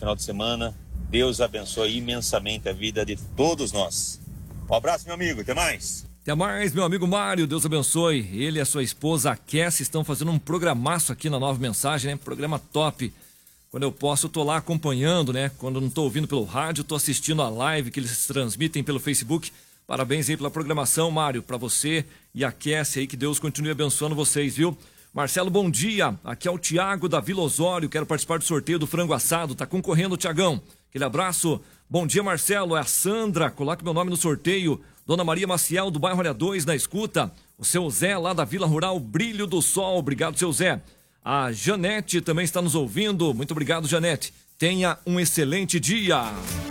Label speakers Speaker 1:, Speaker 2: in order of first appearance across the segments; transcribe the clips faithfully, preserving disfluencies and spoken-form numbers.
Speaker 1: final de semana. Deus abençoe imensamente a vida de todos nós. Um abraço, meu amigo. Até mais.
Speaker 2: Até mais, meu amigo Mário. Deus abençoe. Ele e a sua esposa, a Cassie, estão fazendo um programaço aqui na Nova Mensagem, né? Programa top. Quando eu posso, eu tô lá acompanhando, né? Quando eu não tô ouvindo pelo rádio, tô assistindo a live que eles transmitem pelo Facebook. Parabéns aí pela programação, Mário, para você e a Cassie aí, que Deus continue abençoando vocês, viu? Marcelo, bom dia. Aqui é o Tiago da Vila Osório, quero participar do sorteio do frango assado. Tá concorrendo, Tiagão. Aquele abraço. Bom dia, Marcelo. É a Sandra. Coloque meu nome no sorteio. Dona Maria Maciel, do bairro Área dois, na escuta. O seu Zé, lá da Vila Rural, Brilho do Sol. Obrigado, seu Zé. A Janete também está nos ouvindo. Muito obrigado, Janete. Tenha um excelente dia.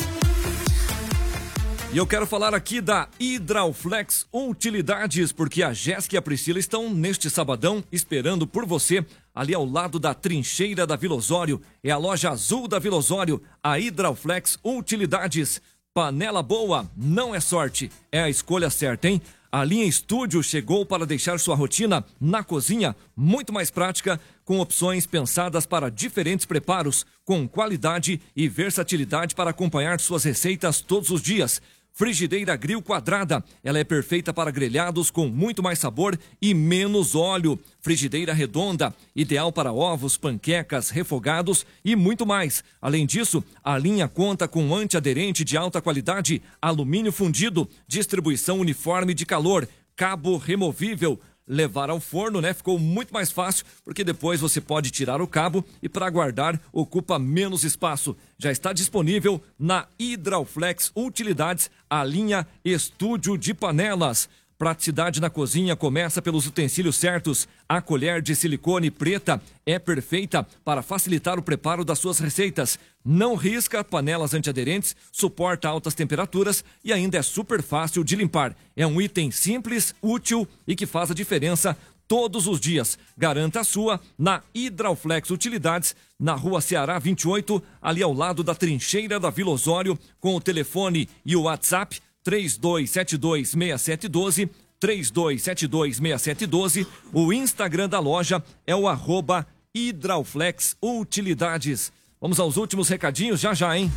Speaker 2: E eu quero falar aqui da Hidrauflex Utilidades, porque a Jéssica e a Priscila estão neste sabadão esperando por você, ali ao lado da trincheira da Vila Osório. É a loja azul da Vila Osório, a Hidrauflex Utilidades. Panela boa não é sorte, é a escolha certa, hein? A linha Estúdio chegou para deixar sua rotina na cozinha muito mais prática, com opções pensadas para diferentes preparos, com qualidade e versatilidade para acompanhar suas receitas todos os dias. Frigideira Grill quadrada, ela é perfeita para grelhados com muito mais sabor e menos óleo. Frigideira redonda, ideal para ovos, panquecas, refogados e muito mais. Além disso, a linha conta com antiaderente de alta qualidade, alumínio fundido, distribuição uniforme de calor, cabo removível. Levar ao forno, né? Ficou muito mais fácil, porque depois você pode tirar o cabo e para guardar ocupa menos espaço. Já está disponível na Hidrauflex Utilidades, a linha Estúdio de Panelas. Praticidade na cozinha começa pelos utensílios certos. A colher de silicone preta é perfeita para facilitar o preparo das suas receitas. Não risca, panelas antiaderentes, suporta altas temperaturas e ainda é super fácil de limpar. É um item simples, útil e que faz a diferença todos os dias. Garanta a sua na Hidrauflex Utilidades, na Rua Ceará vinte e oito, ali ao lado da trincheira da Vila Osório, com o telefone e o WhatsApp três dois sete dois, seis sete um dois, três dois sete dois, seis sete um dois. O Instagram da loja é o arroba Hidrauflex Utilidades. Vamos aos últimos recadinhos já já, hein?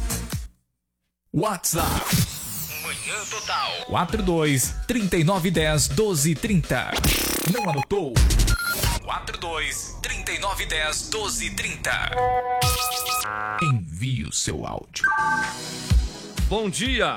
Speaker 3: WhatsApp Manhã Total quatro dois, trinta e nove dez, doze, trinta. Não anotou? quatro dois, trinta e nove dez, doze, trinta. Envie o seu áudio.
Speaker 2: Bom dia.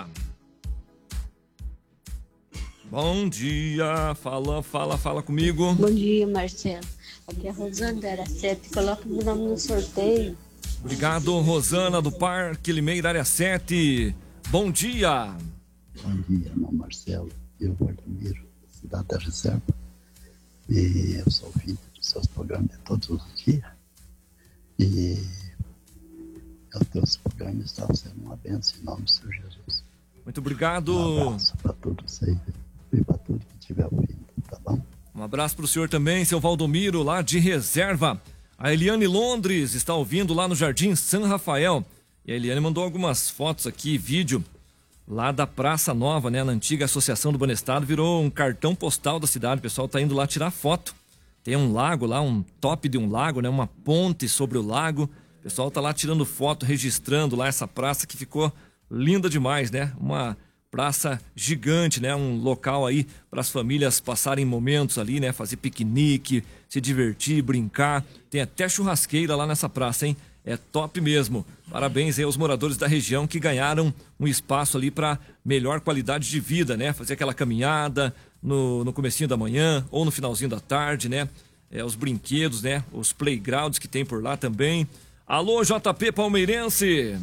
Speaker 2: Bom dia, fala, fala, fala comigo.
Speaker 4: Bom dia, Marcelo. Aqui é a Rosana da Área sete. Coloca meu nome no sorteio.
Speaker 2: Obrigado, Rosana do Parque Limeira, Área sete. Bom dia.
Speaker 5: Bom dia, irmão Marcelo. Eu, Valdomiro, cidade da Reserva. E eu sou filho dos seus programas de todos os dias. E os teus programas estão sendo uma bênção em nome do Senhor Jesus.
Speaker 2: Muito obrigado.
Speaker 5: Um abraço para todos vocês e para tudo que estiver ouvindo, tá bom?
Speaker 2: Um abraço para o senhor também, seu Valdomiro, lá de Reserva. A Eliane Londres está ouvindo lá no Jardim São Rafael. E a Eliane mandou algumas fotos aqui, vídeo, lá da Praça Nova, né? Na antiga Associação do Banestado, virou um cartão postal da cidade. O pessoal tá indo lá tirar foto. Tem um lago lá, um top de um lago, né? Uma ponte sobre o lago. O pessoal tá lá tirando foto, registrando lá essa praça que ficou linda demais, né? Uma praça gigante, né? Um local aí para as famílias passarem momentos ali, né? Fazer piquenique, se divertir, brincar. Tem até churrasqueira lá nessa praça, hein? É top mesmo. Parabéns aí aos moradores da região que ganharam um espaço ali para melhor qualidade de vida, né? Fazer aquela caminhada no, no comecinho da manhã ou no finalzinho da tarde, né? É, os brinquedos, né? Os playgrounds que tem por lá também. Alô, J P Palmeirense!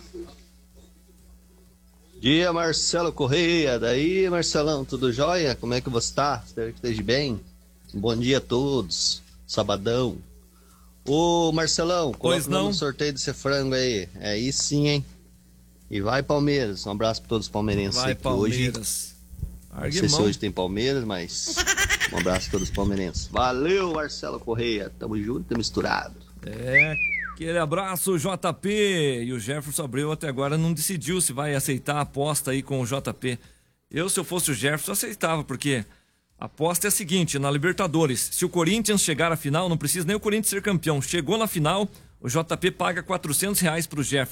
Speaker 6: Dia, Marcelo Correia. Daí, Marcelão, tudo jóia? Como é que você tá? Espero que esteja bem. Bom dia a todos. Sabadão. Ô, Marcelão, coloca no sorteio desse frango aí. É isso sim, hein? E vai, Palmeiras. Um abraço para todos os palmeirenses.
Speaker 2: Vai, Palmeiras.
Speaker 6: Hoje, não sei se hoje tem Palmeiras, mas um abraço a todos os palmeirenses. Valeu, Marcelo Correia. Tamo junto, tá misturado.
Speaker 2: É... Aquele abraço, J P. E o Jefferson Abreu até agora não decidiu se vai aceitar a aposta aí com o J P. Eu, se eu fosse o Jefferson, aceitava, porque a aposta é a seguinte, na Libertadores, se o Corinthians chegar à final, não precisa nem o Corinthians ser campeão. Chegou na final, o J P paga quatrocentos reais pro Jefferson.